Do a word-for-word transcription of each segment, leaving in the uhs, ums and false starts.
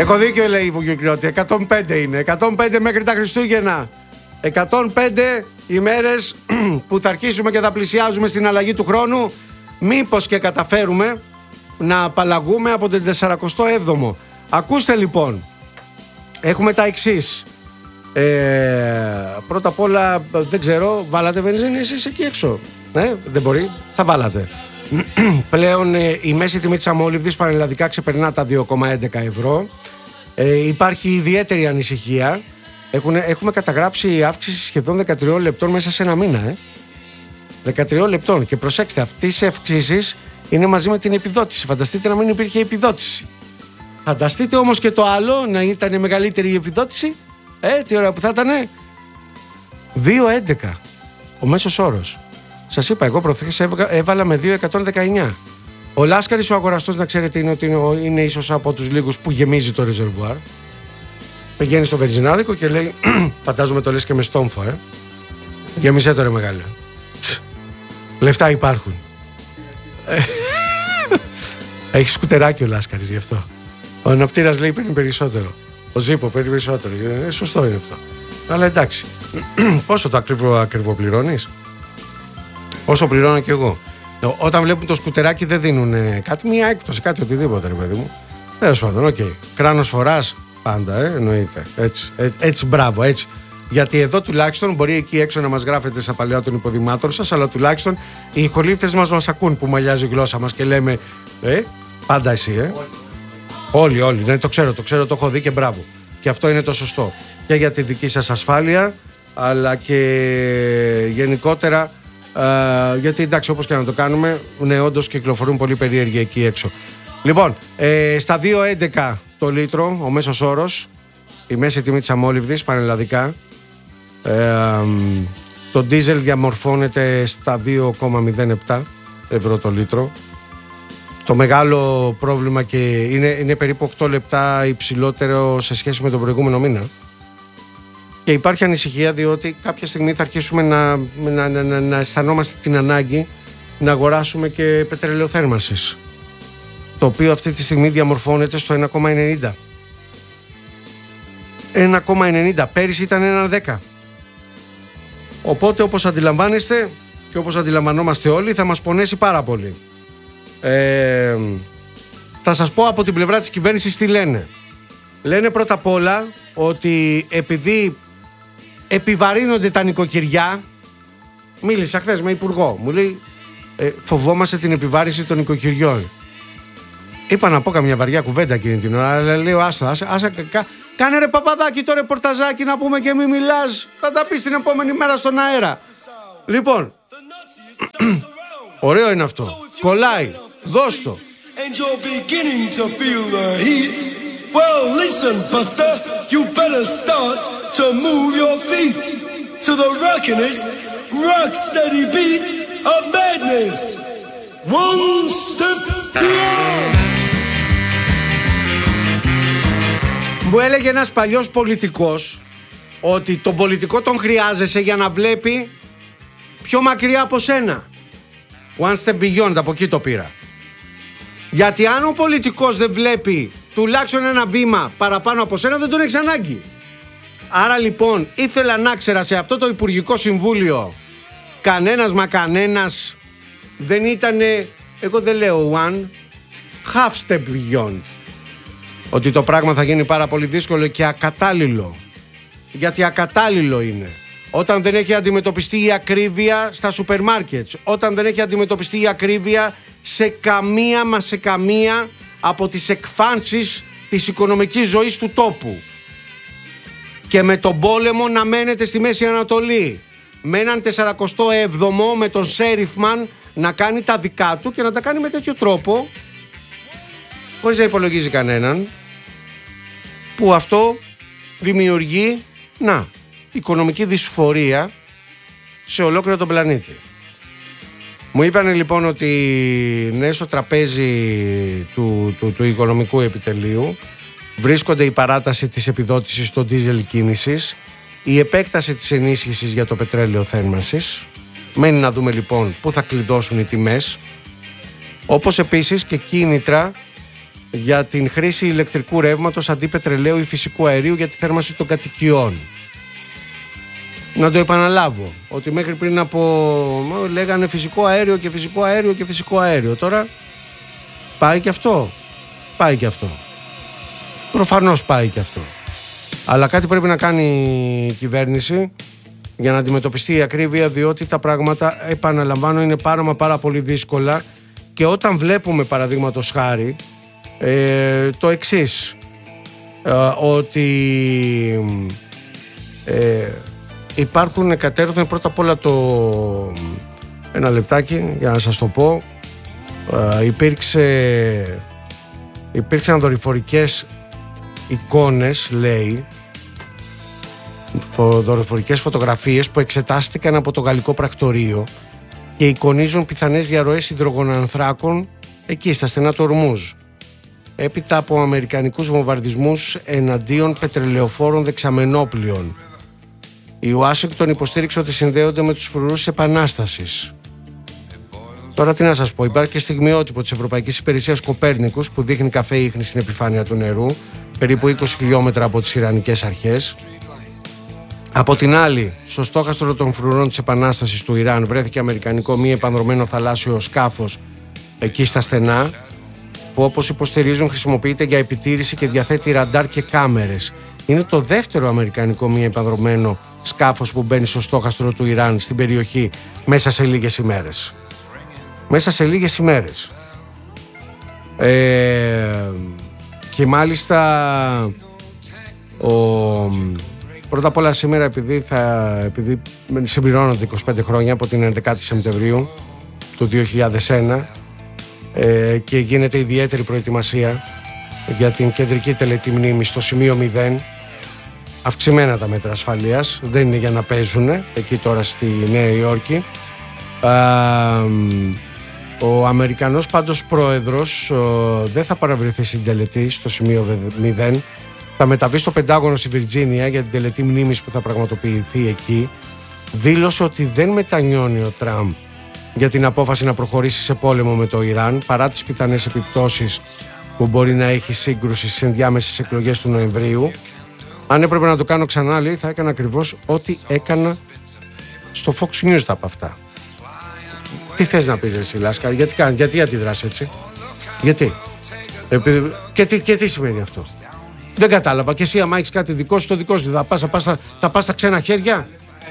Έχω δίκιο, λέει η Βουγιοκριώτη. εκατόν πέντε είναι. εκατόν πέντε μέχρι τα Χριστούγεννα. εκατόν πέντε ημέρες που θα αρχίσουμε και θα πλησιάζουμε στην αλλαγή του χρόνου. Μήπως και καταφέρουμε να απαλλαγούμε από τον σαρανταεπτό έβδομο. Ακούστε λοιπόν. Έχουμε τα εξής. Ε, πρώτα απ' όλα, δεν ξέρω, βάλατε βενζίνη εσείς εκεί έξω? Ναι, δεν μπορεί, θα βάλατε. Πλέον ε, η μέση τιμή της αμόλυβδης πανελλαδικά ξεπερνά τα δύο κόμμα έντεκα ευρώ. Ε, υπάρχει ιδιαίτερη ανησυχία. Έχουν, έχουμε καταγράψει αύξηση σχεδόν δεκατρία λεπτών μέσα σε ένα μήνα. Ε. δεκατρία λεπτών. Και προσέξτε, αυτές οι αυξήσεις είναι μαζί με την επιδότηση. Φανταστείτε να μην υπήρχε επιδότηση. Φανταστείτε όμως και το άλλο, να ήταν μεγαλύτερη η επιδότηση. Ε, τι ώρα που θα ήτανε. δύο έντεκα ο μέσος όρος. Σας είπα, εγώ προχθές έβαλα με δύο εκατόν δεκαεννιά. Ο Λάσκαρης ο αγοραστός, να ξέρετε, είναι ότι είναι ίσως από τους λίγους που γεμίζει το ρεζερβουάρ. Πηγαίνει στο βενζινάδικο και λέει, φαντάζομαι το λες και με στόμφο, ε. Γέμισε το ρε μεγάλο. Λεφτά υπάρχουν. Έχει σκουτεράκι ο Λάσκαρης γι' αυτό. Ο αναπτήρας λέει παίρνει περισσότερο. Ο Ζήπο παίρνει περισσότερο. Ε, σωστό είναι αυτό. Αλλά εντάξει. Πόσο το ακριβό ακριβοπληρώνεις? Όσο πληρώνω κι εγώ. Όταν βλέπουν το σκουτεράκι δεν δίνουν κάτι, μία έκπτωση, κάτι οτιδήποτε, ρε παιδί μου. Τέλος πάντων, οκ. Okay. Κράνος φοράς πάντα, ε, εννοείται. Έτσι, έτσι, έτσι, μπράβο, έτσι. Γιατί εδώ τουλάχιστον μπορεί εκεί έξω να μας γράφετε στα παλαιά των υποδημάτων σας, αλλά τουλάχιστον οι ηχολήπτες μας μας ακούν που μαλλιάζει η γλώσσα μας και λέμε, ε, πάντα εσύ, ε. Όλοι, όλοι. Ναι, το ξέρω, το ξέρω, το έχω δει και μπράβο. Και αυτό είναι το σωστό. Και για τη δική σας ασφάλεια, αλλά και γενικότερα. Uh, γιατί εντάξει, όπως και να το κάνουμε, ναι, όντως κυκλοφορούν πολύ περίεργοι εκεί έξω. Λοιπόν, ε, στα δύο έντεκα το λίτρο ο μέσος όρος, η μέση τιμή της αμόλυβδης πανελλαδικά. ε, Το ντίζελ διαμορφώνεται στα δύο κόμμα μηδέν επτά ευρώ το λίτρο. Το μεγάλο πρόβλημα και είναι, είναι περίπου οκτώ λεπτά υψηλότερο σε σχέση με τον προηγούμενο μήνα. Και υπάρχει ανησυχία διότι κάποια στιγμή θα αρχίσουμε να, να, να, να, να αισθανόμαστε την ανάγκη να αγοράσουμε και πετρέλαιο θέρμανσης, το οποίο αυτή τη στιγμή διαμορφώνεται στο ένα κόμμα ενενήντα. ένα κόμμα ενενήντα, πέρυσι ήταν ένα κόμμα δέκα. Οπότε, όπως αντιλαμβάνεστε και όπως αντιλαμβανόμαστε όλοι, θα μας πονέσει πάρα πολύ. Ε, θα σας πω από την πλευρά της κυβέρνησης τι λένε. Λένε πρώτα απ' όλα ότι επειδή επιβαρύνονται τα νοικοκυριά, μίλησα χθες με υπουργό, μου λέει ε, φοβόμαστε την επιβάρυνση των νοικοκυριών. Είπα να πω καμιά βαριά κουβέντα εκείνη την ώρα, αλλά λέω άστα, άσα, άσα, κα, κάνε ρε Παπαδάκι το ρεπορταζάκι να πούμε και μη μιλάς, θα τα πεις την επόμενη μέρα στον αέρα. Λοιπόν, ωραίο είναι αυτό, κολλάει, δώσ' το. And you're beginning to feel the heat. Well, listen, Buster, you better start to move your feet to the rockinest, rock-steady beat of madness. One step beyond. Μου έλεγε ένας παλιός πολιτικός ότι τον πολιτικό τον χρειάζεσαι για να βλέπει πιο μακριά από σένα. One step beyond, από εκεί το πήρα. Γιατί αν ο πολιτικός δεν βλέπει τουλάχιστον ένα βήμα παραπάνω από σένα, δεν τον έχεις ανάγκη. Άρα λοιπόν ήθελα να ξέρα σε αυτό το Υπουργικό Συμβούλιο κανένας μα κανένας δεν ήτανε, εγώ δεν λέω one, half step beyond. Ότι το πράγμα θα γίνει πάρα πολύ δύσκολο και ακατάλληλο. Γιατί ακατάλληλο είναι όταν δεν έχει αντιμετωπιστεί η ακρίβεια στα σούπερ μάρκετς, όταν δεν έχει αντιμετωπιστεί η ακρίβεια σε καμία μα σε καμία από τις εκφάνσεις της οικονομικής ζωής του τόπου. Και με τον πόλεμο να μένετε στη Μέση Ανατολή, με έναν σαρανταεπτό έβδομο με τον Σέριφμαν να κάνει τα δικά του και να τα κάνει με τέτοιο τρόπο χωρίς να υπολογίζει κανέναν, που αυτό δημιουργεί να, οικονομική δυσφορία σε ολόκληρο τον πλανήτη. Μου είπανε λοιπόν ότι ναι, στο τραπέζι του, του, του οικονομικού επιτελείου βρίσκονται η παράταση της επιδότησης στο ντίζελ κίνησης, η επέκταση της ενίσχυσης για το πετρέλαιο θέρμανσης. Μένει να δούμε λοιπόν πού θα κλειδώσουν οι τιμές, όπως επίσης και κίνητρα για την χρήση ηλεκτρικού ρεύματος αντί πετρελαίου ή φυσικού αερίου για τη θέρμανση των κατοικιών. Να το επαναλάβω, ότι μέχρι πριν από λέγανε φυσικό αέριο και φυσικό αέριο και φυσικό αέριο. Τώρα πάει και αυτό. Πάει και αυτό. Προφανώς πάει και αυτό. Αλλά κάτι πρέπει να κάνει η κυβέρνηση για να αντιμετωπιστεί η ακρίβεια, διότι τα πράγματα, επαναλαμβάνω, είναι πάρα μα πάρα πολύ δύσκολα. Και όταν βλέπουμε, παραδείγματος χάρη, ε, το εξής, ε, ότι ε, υπάρχουν κατέρωθεν πρώτα απ' όλα το... Ένα λεπτάκι για να σας το πω. Ε, υπήρξε, υπήρξαν δορυφορικές εικόνες, λέει, δορυφορικές φωτογραφίες που εξετάστηκαν από το γαλλικό πρακτορείο και εικονίζουν πιθανές διαρροές υδρογονανθράκων εκεί στα στενά του Ορμούζ, έπειτα από αμερικανικούς βομβαρδισμούς εναντίον πετρελαιοφόρων δεξαμενόπλοιων. Η Ουάσιγκτον υποστήριξε ότι συνδέονται με τους φρουρούς της Επανάστασης. Τώρα τι να σας πω, υπάρχει και στιγμιότυπο της Ευρωπαϊκής Υπηρεσίας Κοπέρνικους που δείχνει καφέ ίχνη στην επιφάνεια του νερού, περίπου είκοσι χιλιόμετρα από τις Ιρανικές αρχές. Από την άλλη, στο στόχαστρο των φρουρών της Επανάστασης του Ιράν βρέθηκε αμερικανικό μη επανδρωμένο θαλάσσιο σκάφος εκεί στα στενά, που όπως υποστηρίζουν χρησιμοποιείται για επιτήρηση και διαθέτει ραντάρ και κάμερες. Είναι το δεύτερο αμερικανικό μη επανδρωμένο σκάφος που μπαίνει στο στόχαστρο του Ιράν στην περιοχή μέσα σε λίγες ημέρες. Μέσα σε λίγες ημέρες. Ε, και μάλιστα ο... Πρώτα απ' όλα σήμερα, επειδή, θα, επειδή συμπληρώνονται είκοσι πέντε χρόνια από την έντεκα Σεπτεμβρίου του δύο χιλιάδες ένα ε, και γίνεται ιδιαίτερη προετοιμασία για την κεντρική τελετή μνήμης στο σημείο μηδέν, αυξημένα τα μέτρα ασφαλείας, δεν είναι για να παίζουν εκεί τώρα στη Νέα Υόρκη. Α, ο Αμερικανός πάντως πρόεδρος ο, δεν θα παραβρεθεί στην τελετή στο σημείο μηδέν. Θα μεταβεί στο Πεντάγωνο στη Βιρτζίνια για την τελετή μνήμης που θα πραγματοποιηθεί εκεί. Δήλωσε ότι δεν μετανιώνει ο Τραμπ για την απόφαση να προχωρήσει σε πόλεμο με το Ιράν, παρά τις πιθανές επιπτώσεις που μπορεί να έχει σύγκρουση στις ενδιάμεσες εκλογές του Νοεμβρίου. Αν έπρεπε να το κάνω ξανά, λέει, θα έκανα ακριβώς ό,τι έκανα στο Fox News από αυτά. Τι θες να πεις, εσύ Λάσκαρη, γιατί, γιατί αντιδράς έτσι, γιατί, Επειδή, και, τι, και τι σημαίνει αυτό. Δεν κατάλαβα. Και εσύ, άμα έχεις κάτι δικό σου, το δικό σου, θα πας, θα πας, θα πας στα ξένα χέρια.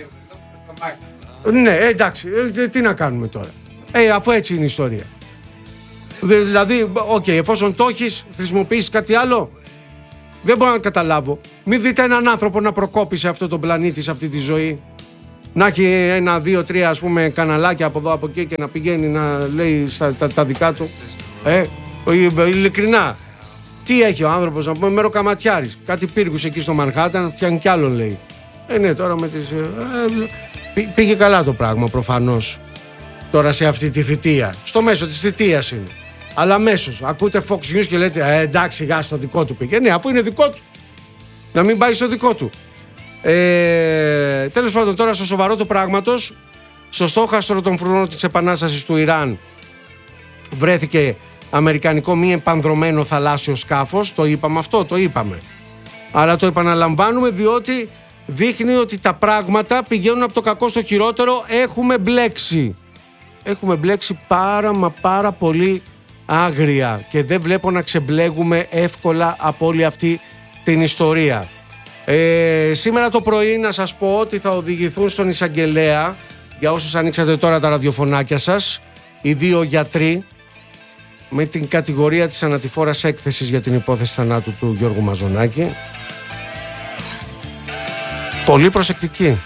Ναι, εντάξει, ε, τι να κάνουμε τώρα. Ε, αφού έτσι είναι η ιστορία. Δηλαδή, οκ, okay, εφόσον το έχεις, χρησιμοποιήσεις κάτι άλλο. Δεν μπορώ να καταλάβω. Μην δείτε έναν άνθρωπο να προκόπει σε αυτόν τον πλανήτη, σε αυτή τη ζωή. Να έχει ένα, δύο, τρία, ας πούμε, καναλάκια από εδώ, από εκεί και να πηγαίνει να λέει στα, τα, τα δικά του. Ε, ειλικρινά. Τι έχει ο άνθρωπος, να πούμε, μεροκαματιάρης. Κάτι πύργους εκεί στο Μανχάταν, φτιάχνει κι άλλον, λέει. Ε, ναι, τώρα με τις... Ε, πήγε καλά το πράγμα, προφανώς. Τώρα σε αυτή τη θητεία. Στο μέσο της θητείας είναι. Αλλά αμέσως ακούτε Fox News και λέτε ε, εντάξει, γεια στο δικό του πήγε. Ναι, αφού είναι δικό του. Να μην πάει στο δικό του. Ε, τέλος πάντων, τώρα στο σοβαρό του πράγματος, στο στόχαστρο των φρουρών της Επανάστασης του Ιράν βρέθηκε αμερικανικό μη επανδρωμένο θαλάσσιο σκάφος. Το είπαμε αυτό, το είπαμε. Αλλά το επαναλαμβάνουμε διότι δείχνει ότι τα πράγματα πηγαίνουν από το κακό στο χειρότερο. Έχουμε μπλέξει. Έχουμε μπλέξει πάρα μα πάρα πολύ άγρια και δεν βλέπω να ξεμπλέγουμε εύκολα από όλη αυτή την ιστορία. Ε, σήμερα το πρωί να σας πω ότι θα οδηγηθούν στον εισαγγελέα, για όσους ανοίξατε τώρα τα ραδιοφωνάκια σας, οι δύο γιατροί με την κατηγορία της ανατηφόρας έκθεσης για την υπόθεση θανάτου του Γιώργου Μαζονάκη. Πολύ προσεκτικοί,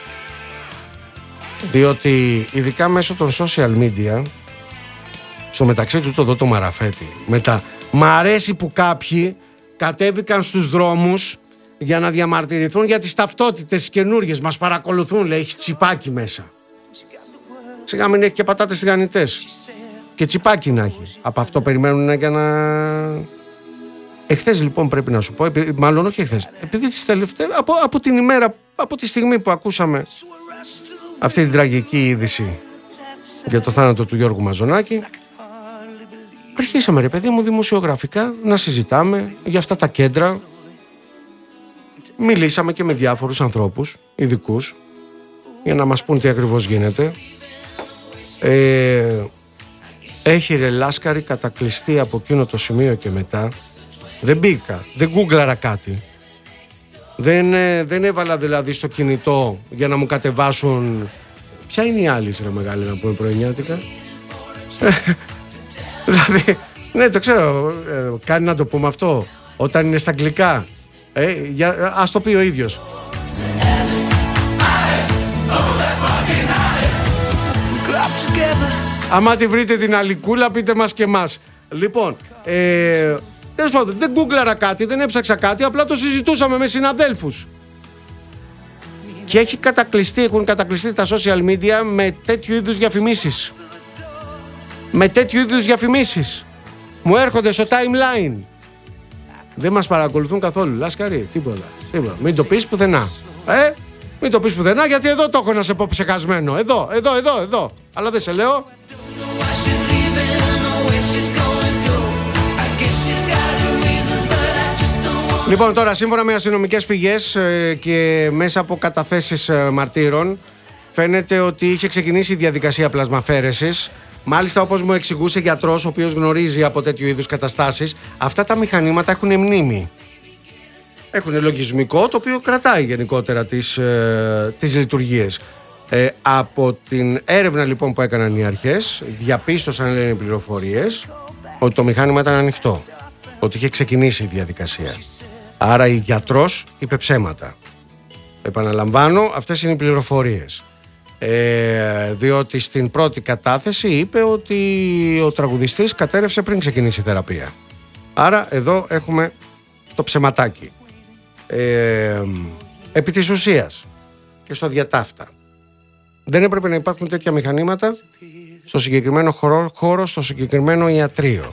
διότι ειδικά μέσω των social media, στο μεταξύ του το δω το Μαραφέτη, μετά μ' αρέσει που κάποιοι κατέβηκαν στους δρόμους για να διαμαρτυρηθούν για τις ταυτότητες καινούργιες. Μας παρακολουθούν, λέει, έχει τσιπάκι μέσα. Σιγά μην έχει και πατάτες τηγανιτές. Και τσιπάκι να έχει. Από αυτό περιμένουν για να... Εχθές λοιπόν πρέπει να σου πω, επειδή, μάλλον όχι εχθές, επειδή τις τελευταίες, από, από την ημέρα, από τη στιγμή που ακούσαμε αυτή την τραγική είδηση για το θάνατο του Γιώργου Μαζονάκη, αρχίσαμε ρε παιδί μου δημοσιογραφικά να συζητάμε για αυτά τα κέντρα. Μιλήσαμε και με διάφορους ανθρώπους, ειδικούς, για να μας πούν τι ακριβώς γίνεται. Ε, έχει ρε Λάσκαρη κατακλειστεί από εκείνο το σημείο και μετά. Δεν μπήκα, δεν γκούγκλαρα κάτι. Δεν, δεν έβαλα δηλαδή στο κινητό για να μου κατεβάσουν. Ποια είναι η άλλη ρε μεγάλη να πούμε πρωινιάτικα. Δηλαδή, ναι το ξέρω, ε, κάνει να το πούμε αυτό όταν είναι στα αγγλικά. Ε, για, ας το πει ο ίδιος. Άμα τη βρείτε την αλικούλα πείτε μας και μας. Λοιπόν, ε, δεν γκούγκλαρα κάτι, δεν έψαξα κάτι, απλά το συζητούσαμε με συναδέλφους. Και έχει κατακλειστεί, έχουν κατακλειστεί τα social media με τέτοιου είδους διαφημίσεις. Με τέτοιου είδους διαφημίσεις. Μου έρχονται στο timeline. Δεν μας παρακολουθούν καθόλου, Λάσκαρη, τίποτα, τίποτα. Μην το πεις πουθενά. Ε, μην το πεις πουθενά γιατί εδώ το έχω να σε πω ψεκασμένο. Εδώ, εδώ, εδώ, εδώ. Αλλά δεν σε λέω. Λοιπόν, τώρα σύμφωνα με αστυνομικές πηγές και μέσα από καταθέσεις μαρτύρων φαίνεται ότι είχε ξεκινήσει η διαδικασία πλασμαφέρεσης. Μάλιστα, όπως μου εξηγούσε γιατρός, ο οποίος γνωρίζει από τέτοιου είδους καταστάσεις, αυτά τα μηχανήματα έχουν μνήμη. Έχουν λογισμικό το οποίο κρατάει γενικότερα τις, ε, τις λειτουργίες. Ε, από την έρευνα λοιπόν που έκαναν οι αρχές, διαπίστωσαν λένε οι πληροφορίες ότι το μηχάνημα ήταν ανοιχτό. Ότι είχε ξεκινήσει η διαδικασία. Άρα η γιατρός είπε ψέματα. Επαναλαμβάνω, αυτές είναι οι πληροφορίες. Ε, διότι στην πρώτη κατάθεση είπε ότι ο τραγουδιστής κατέρευσε πριν ξεκινήσει η θεραπεία. Άρα εδώ έχουμε το ψεματάκι. Ε, επί της ουσίας και στο διατάφτα δεν έπρεπε να υπάρχουν τέτοια μηχανήματα στο συγκεκριμένο χώρο, χώρο στο συγκεκριμένο ιατρείο,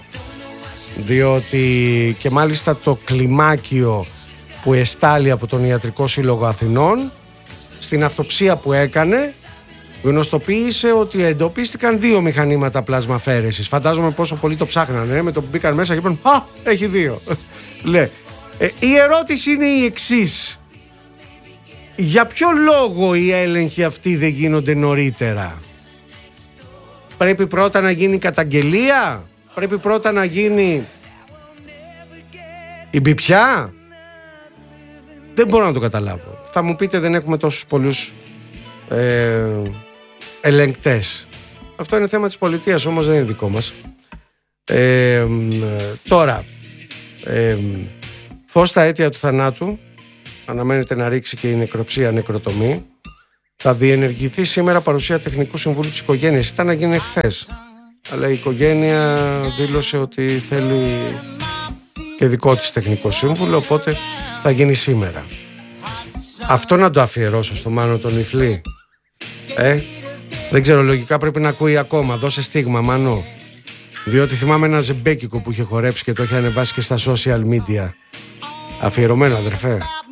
διότι και μάλιστα το κλιμάκιο που εστάλει από τον Ιατρικό Σύλλογο Αθηνών στην αυτοψία που έκανε γνωστοποίησε ότι εντοπίστηκαν δύο μηχανήματα πλασμαφέρεσης. Φαντάζομαι πόσο πολύ το ψάχνανε, με το που μπήκαν μέσα και είπαν «Α, έχει δύο». Λέ. Ε, η ερώτηση είναι η εξής. Για ποιο λόγο οι έλεγχοι αυτοί δεν γίνονται νωρίτερα? Πρέπει πρώτα να γίνει καταγγελία? Πρέπει πρώτα να γίνει η μπιπιά? Δεν μπορώ να το καταλάβω. Θα μου πείτε δεν έχουμε τόσους πολλούς ε, ελεγκτές. Αυτό είναι θέμα της πολιτείας, όμως δεν είναι δικό μας. Ε, τώρα ε, φως στα αίτια του θανάτου αναμένεται να ρίξει και η νεκροψία νεκροτομή. Θα διενεργηθεί σήμερα παρουσία τεχνικού συμβούλου της οικογένειας. Ήταν να γίνει χθες, αλλά η οικογένεια δήλωσε ότι θέλει και δικό της τεχνικό σύμβουλο, οπότε θα γίνει σήμερα. Αυτό να το αφιερώσω στο Μάνο τον Ιφλή. Ε, δεν ξέρω, λογικά πρέπει να ακούει ακόμα. Δώσε στίγμα, Μάνο. Διότι θυμάμαι ένα ζεμπέκικο που είχε χορέψει και το είχε ανεβάσει και στα social media. Αφιερωμένο, αδερφέ.